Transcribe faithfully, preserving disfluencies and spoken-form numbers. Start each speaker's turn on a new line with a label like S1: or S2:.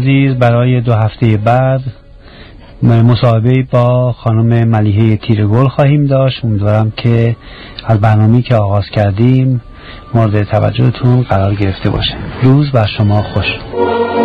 S1: عزیز برای دو هفته بعد مصاحبه با خانم ملیحه تیرگل خواهیم داشت. امیدوارم که از برنامه‌ای که آغاز کردیم مورد توجهتون قرار گرفته باشه. روز بر شما خوش.